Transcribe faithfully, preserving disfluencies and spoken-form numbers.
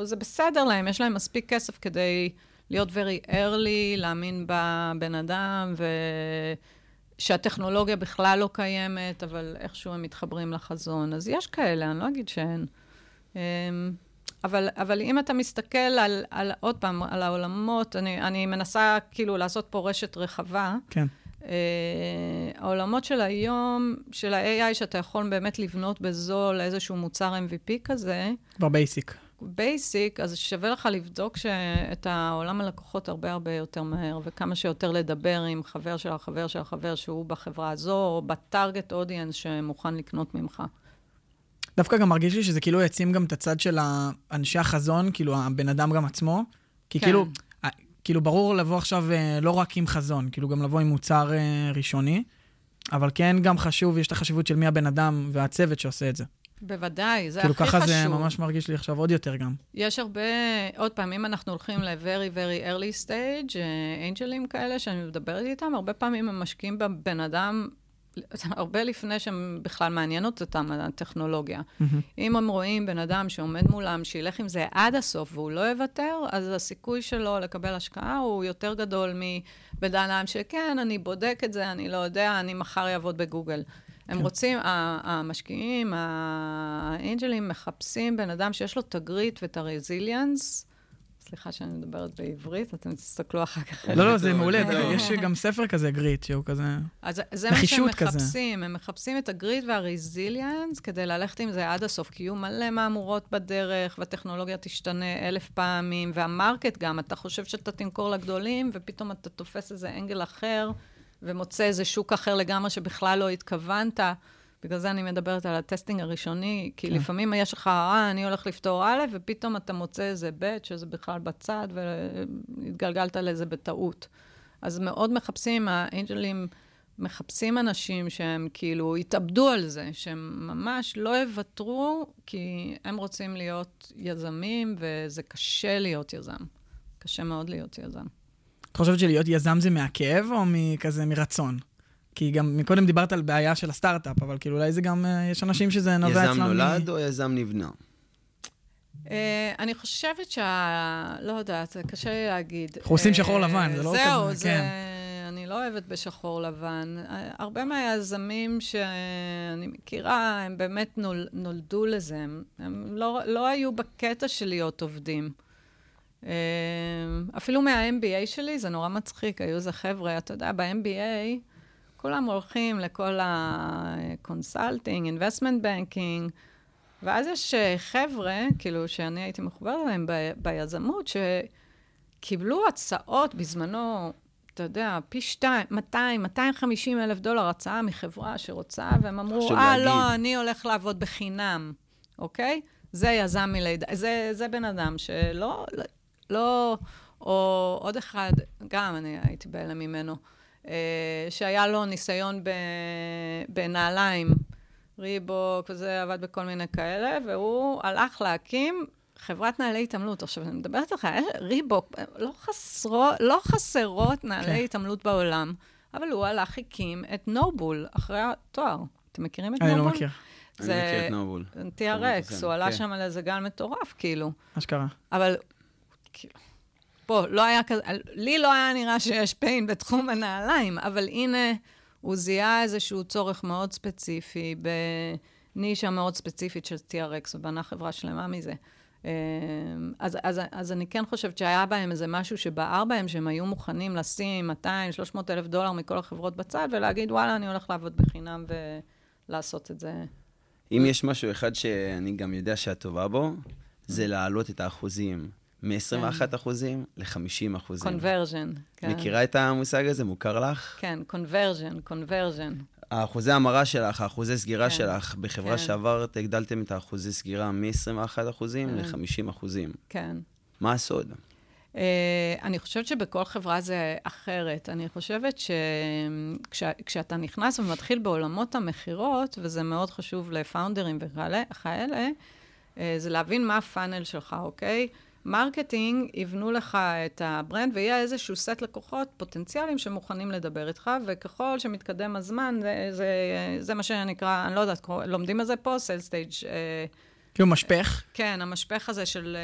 כאילו, זה בסדר להם, יש להם מספיק כסף כדי להיות very early, להאמין בבן אדם, ושהטכנולוגיה בכלל לא קיימת, אבל איכשהו הם מתחברים לחזון. אז יש כאלה, אני לא אגיד שאין. אבל, אבל אם אתה מסתכל על, על, עוד פעם, על העולמות, אני, אני מנסה כאילו לעשות פה רשת רחבה. כן. Uh, העולמות של היום, של ה-איי איי, שאתה יכול באמת לבנות בזול איזשהו מוצר אם וי פי כזה. כבר בייסיק. בייסיק, אז שווה לך לבדוק שאת העולם הלקוחות הרבה הרבה יותר מהר, וכמה שיותר לדבר עם חבר של החבר של החבר שהוא בחברה הזו, או בטארגט אודיאנס שמוכן לקנות ממך. דווקא גם מרגיש לי שזה כאילו יצים גם את הצד של אנשי החזון, כאילו הבן אדם גם עצמו, כי כן. כאילו, כאילו ברור לבוא עכשיו לא רק עם חזון, כאילו גם לבוא עם מוצר ראשוני, אבל כן גם חשוב, יש את החשיבות של מי הבן אדם והצוות שעושה את זה. בוודאי, זה כאילו הכי חשוב. ככה זה ממש מרגיש לי עכשיו עוד יותר גם. יש הרבה, עוד פעם, אם אנחנו הולכים ל-very very early stage, אנג'לים כאלה שאני מדברת איתם, הרבה פעמים הם משקיעים בבן אדם, הרבה לפני שהם בכלל מעניינות אותם, הטכנולוגיה. Mm-hmm. אם הם רואים בן אדם שעומד מולם, שילך עם זה עד הסוף, והוא לא יוותר, אז הסיכוי שלו לקבל השקעה הוא יותר גדול מבן אדם שכן, אני בודק את זה, אני לא יודע, אני מחר יעבוד בגוגל. הם רוצים, המשקיעים, האנג'לים מחפשים בן אדם שיש לו תגרית ואת הרזיליאנס. סליחה שאני מדברת בעברית, אתם תסתכלו אחר כך. לא, לא, זה מעולה. יש גם ספר כזה, גריט, שהוא כזה אז זה מה שהם מחפשים. הם מחפשים את הגריט והרזיליאנס כדי ללכת עם זה עד הסוף, כי יהיו מלא מאמורות בדרך, והטכנולוגיה תשתנה אלף פעמים, והמרקט גם, אתה חושב שאתה תמכור לגדולים, ופתאום אתה תופס איזה אנגל אחר, ומוצא איזה שוק אחר לגמרי שבכלל לא התכוונת. בגלל זה אני מדברת על הטסטינג הראשוני, כי כן. לפעמים יש לך, אה, אני הולך לפתור א', ופתאום אתה מוצא איזה ב', שזה בכלל בצד, והתגלגלת לזה בטעות. אז מאוד מחפשים, האנג'לים מחפשים אנשים שהם כאילו התאבדו על זה, שהם ממש לא יוותרו, כי הם רוצים להיות יזמים, וזה קשה להיות יזם. קשה מאוד להיות יזם. את חושבת שלהיות יזם זה מהכאב, או מכזה מרצון? כי גם מקודם דיברת על בעיה של הסטארט-אפ, אבל כאילו אולי זה גם, יש אנשים שזה נובע אצלם. יזם נולד או יזם נבנה? אני חושבת שה... לא יודעת, קשה לי להגיד. אנחנו עושים שחור לבן, זה לא כזה. זהו, זה... אני לא אוהבת בשחור לבן. הרבה מהיזמים שאני מכירה, הם באמת נולדו לזה. הם לא היו בקטע של להיות עובדים. אפילו מה-אם בי איי שלי, זה נורא מצחיק, היו זה חבר'ה, אתה יודע, ב-אם בי איי, כולם הולכים לכל ה-consulting, investment banking, ואז יש חבר'ה, כאילו שאני הייתי מחוברת להם ב- ביזמות, שקיבלו הצעות בזמנו, אתה יודע, פי שתיים, מאתיים, מאתיים וחמישים אלף דולר הצעה מחברה שרוצה, והם אמרו, אה, לא, אני הולך לעבוד בחינם, אוקיי? זה יזם מלידה, זה, זה בן אדם שלא, לא, לא, או עוד אחד, גם אני הייתי בהלם ממנו, שהיה לו ניסיון בנעליים, ריבוק, וזה עבד בכל מיני כאלה, והוא הלך להקים חברת נעלי התעמלות. עכשיו, אני מדברת לך, ריבוק, לא, חסרו, לא חסרות נעלי התעמלות בעולם, אבל הוא הלך הקים את נובול אחרי התואר. אתם מכירים את נובול? אני לא מכיר. אני מכיר את נובול. טי אר אקס, הוא עלה שם על איזה גל מטורף, כאילו. אשכרה. אבל, כאילו, פה, לא היה כזה, לי לא היה נראה שיש פיין בתחום הנעליים, אבל הנה, הוא זיהה איזשהו צורך מאוד ספציפי, בנישה מאוד ספציפית של טי אר אקס, ובנה חברה שלמה מזה. אז, אז, אז אני כן חושבת שהיה בהם איזה משהו שבער בהם, שהם היו מוכנים לשים מאתיים שלוש מאות אלף דולר מכל החברות בצד, ולהגיד, וואלה, אני הולך לעבוד בחינם ולעשות את זה. אם יש משהו אחד שאני גם יודע שאת טובה בו, זה להעלות את האחוזים. מ-עשרים ואחד אחוזים ל-חמישים אחוזים. קונברז'ן, כן. מכירה את המושג הזה? מוכר לך? כן, קונברז'ן, קונברז'ן. האחוזי המרה שלך, האחוזי סגירה שלך, בחברה שעברת, הגדלתם את האחוזי סגירה מ-עשרים ואחד אחוזים ל-חמישים אחוזים. כן. מה הסוד? אני חושבת שבכל חברה זה אחרת. אני חושבת שכשאתה נכנס ומתחיל בעולמות המחירות, וזה מאוד חשוב לפאונדרים וכאלה, זה להבין מה הפאנל שלך, אוקיי? מרקטינג יבנו לך את הברנד, ויהיה איזשהו סט לקוחות פוטנציאליים שמוכנים לדבר איתך, וככל שמתקדם הזמן, זה, זה, זה מה שנקרא, אני לא יודעת, לומדים על זה פה, סייל סטייג'. כאילו משפך? כן, המשפך הזה של